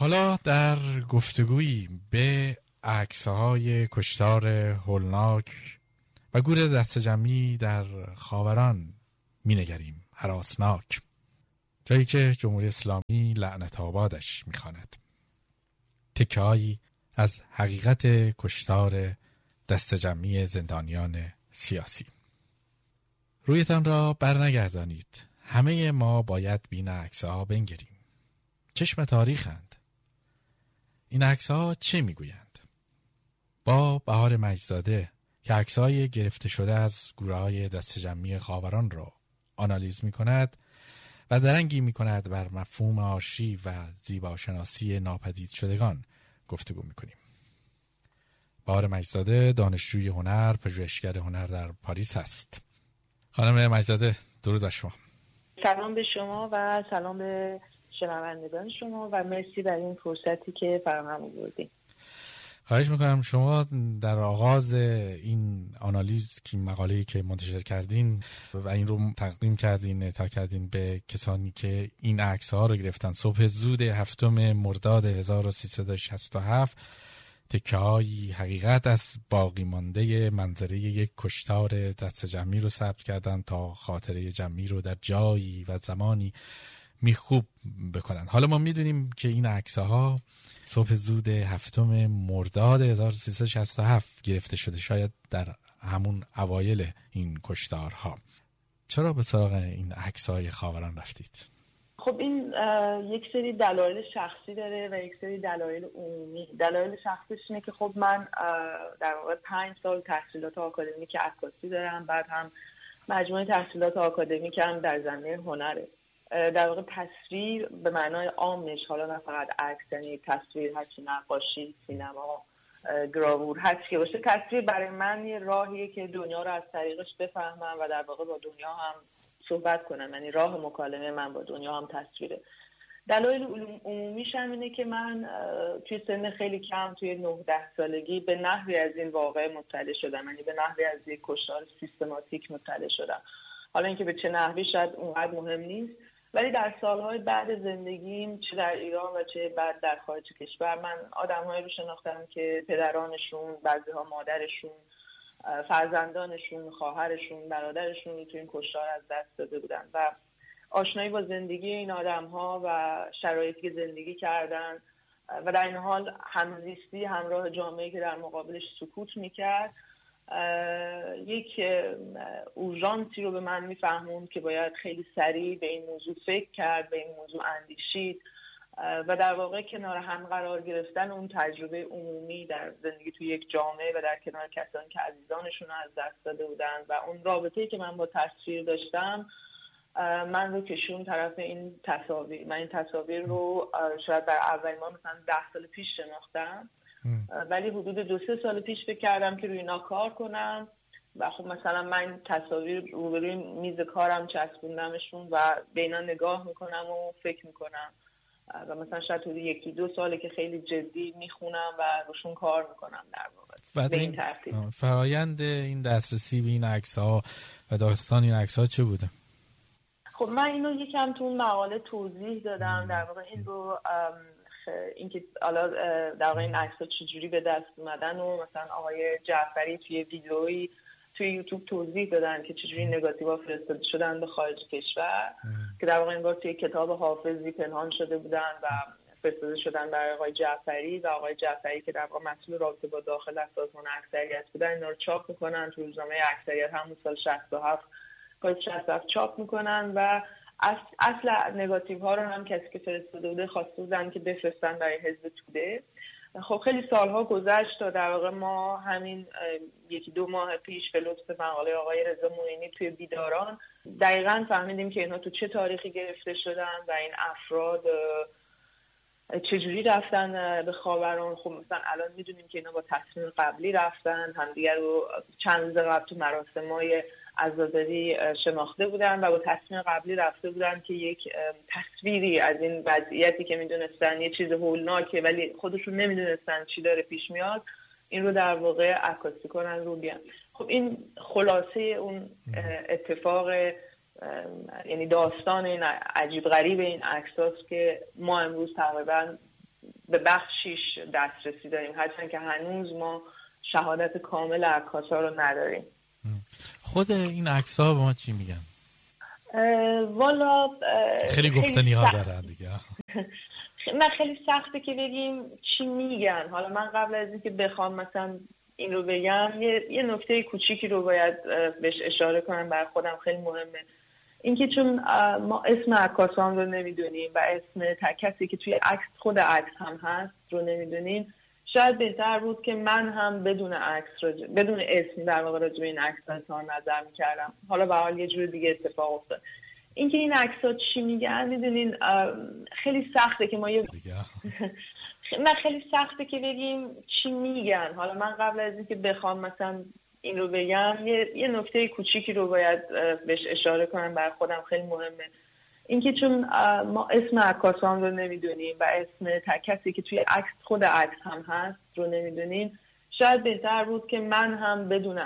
حالا در گفتگویی به عکس‌های کشتار هولناک و گور دسته‌جمعی در خاوران می‌نگریم، هراسناک، جایی که جمهوری اسلامی لعنت آبادش می‌خواند. تکه‌هایی از حقیقت کشتار دسته‌جمعی زندانیان سیاسی. رویتان را برنگردانید. همه ما باید بین عکس‌ها بنگریم. چشم تاریخند. این عکس‌ها چه میگویند؟ با بهار مجدزاده که عکس‌های گرفته شده از گوره‌های دسته‌جمعی خاوران را آنالیز می‌کند و درنگی می‌کند بر مفهوم آرشیو و زیباشناسی ناپدید شدگان گفتگو می‌کنیم. بهار مجدزاده دانشجوی هنر، پژوهشگر هنر در پاریس است. خانم مجدزاده، درود بر شما. سلام به شما و سلام به شنوندگان شما و مرسی برای این فرصتی که فراهم آوردید. خواهش میکنم. شما در آغاز این آنالیز که مقاله‌ای که منتشر کردین و این رو تقدیم کردین، اعطا کردین به کسانی که این عکس‌ها رو گرفتن، صبح زود 7 مرداد 1367 تکه‌های حقیقت از باقی مانده منظره یک کشتار دسته‌جمعی رو ثبت کردن تا خاطره جمعی رو در جایی و زمانی میخوب بکنن. حالا ما میدونیم که این عکس‌ها صبح زود 7 مرداد 1367 گرفته شده، شاید در همون اوایل این کشتارها. چرا به سراغ این عکس‌های خاوران رفتید؟ خب این یک سری دلایل شخصی داره و یک سری دلایل عمومی. دلایل شخصیش اینه که خب من در واقع 5 سال تحصیلات آکادمیک عکاسی دارم، بعد هم مجموعه تحصیلات آکادمیکم در زمینه هنره. در واقع تصویر به معنای عامش، حالا نه فقط عکس، یعنی تصویر هرچی نقاشی، سینما، گراوور هرچی که باشه، تصویر برای من یه راهیه که دنیا رو از طریقش بفهمم و در واقع با دنیا هم صحبت کنم، یعنی راه مکالمه من با دنیا هم تصویره. دلایل عمومیش هم اینه که من توی سن خیلی کم، توی 9-10 سالگی به نحوی از این واقعه مطلع شدم، یعنی به نحوی از یک کشتار سیستماتیک مطلع شدم. حالا اینکه به چه نحوی شاید اونقدر مهم نیست، ولی در سالهای بعد زندگیم، چه در ایران و چه بعد در خارج کشور، من آدم‌هایی رو شناختم که پدرانشون، بعضی‌ها مادرشون، فرزندانشون، خواهرشون، برادرشون رو تو این کشتار از دست داده بودن و آشنایی با زندگی این آدم‌ها و شرایطی که زندگی کردن و در این حال همزیستی همراه جامعه‌ای که در مقابلش سکوت می‌کرد، یک اورژانسی رو به من میفهموند که باید خیلی سریع به این موضوع فکر کرد، به این موضوع اندیشید و در واقع کنار هم قرار گرفتن اون تجربه عمومی در زندگی توی یک جامعه و در کنار کسانی که عزیزانشون رو از دست داده بودن و اون رابطه‌ای که من با تصویر داشتم من رو کشون طرف این تصاویر. من این تصاویر رو شاید در اول ما مثلا 10 سال پیش شناختم، ولی حدود 2-3 سال پیش فکر کردم که روی اینا کار کنم و خب مثلا من تصاویر روبروی میز کارم چسبوندمشون و به اینا نگاه میکنم و فکر میکنم و مثلا شاید حدود 1-2 ساله که خیلی جدی میخونم و روشون کار میکنم در واقع. به این ترتیب فرایند این دسترسی به این عکس‌ها و داستان این عکس‌ها چه بوده؟ خب من اینو یکم تو اون مقاله توضیح دادم. در واقع این رو اینکه حالا در واقع این عکس‌ها چجوری به دست اومدن و مثلا آقای جعفری توی ویدئویی توی یوتیوب توضیح دادن که چجوری نگاتیوها فرستاده شدن به خارج کشور که در واقع انگار توی کتاب حافظی پنهان شده بودن و فرستاده شدن برای آقای جعفری و آقای جعفری که در واقع مسئول رابطه با داخل از سازمان اکثریت بودن اینا رو چاپ میکنن تو روزنامه اکثریت همون سال 67 چاپ میکنن و اصل نگاتیو ها رو هم کسی که فرستاده بوده خواسته بودن که بفرستن برای حزب توده. خب خیلی سالها گذشت تا در واقع ما همین 1-2 ماه پیش به لطف مقاله آقای رضا معینی توی بیداران دقیقاً فهمیدیم که اینها تو چه تاریخی گرفته شدن و این افراد چجوری رفتن به خاوران. خب مثلا الان میدونیم که اینا با تصمیم قبلی رفتن، همدیگر رو چند روز قبل تو مراسم‌های عزاداری شناخته بودن و با تصمیم قبلی رفته بودن که یک تصویری از این وضعیتی که میدونستن یه چیز هولناکه ولی خودشون نمیدونستن چی داره پیش میاد، این رو در واقع عکاسی کنن رو بیان. خب این خلاصه اون اتفاق، یعنی داستان این عجیب غریب این عکساست که ما امروز تقریبا به بخشیش دسترسی داریم، هرچند که هنوز ما شهادت کامل عکاس‌ها رو نداریم. خود این عکس‌ها به ما چی میگن؟ والا خیلی گفتنی ها دارن دیگه. نه خیلی سخته که بگیم چی میگن. حالا من قبل از اینکه بخوام مثلا این رو بگم یه نکته کوچیکی رو باید بهش اشاره کنم، برای خودم خیلی مهمه. اینکه چون ما اسم عکاسان رو نمیدونیم و اسم کسی که توی عکس خود عکس هم هست رو نمیدونیم، شاید بهتر بود که من هم بدون اسم در واقع راجع به این عکس اظهار نظر میکردم. حالا به حال یه جور دیگه اتفاق افتاد. اینکه این عکس‌ها چی میگن میدونین خیلی سخته که ما نه خیلی سخته که بگیم چی میگن. حالا من قبل از اینکه بخوام مثلا این رو بگم یه نکته کوچیکی رو باید بهش اشاره کنم، برای خودم خیلی مهمه. اینکه چون ما اسم عکاسان رو نمیدونیم و اسم کسی که توی عکس خود عکس هم هست رو نمیدونیم، شاید بهتر بود که من هم بدون